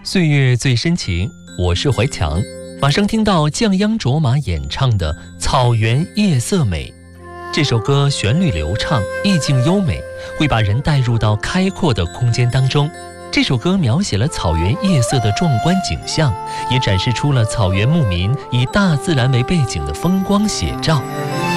岁月最深情，我是怀强。马上听到降央卓玛演唱的《草原夜色美》。这首歌旋律流畅，意境优美，会把人带入到开阔的空间当中。这首歌描写了草原夜色的壮观景象，也展示出了草原牧民以大自然为背景的风光写照。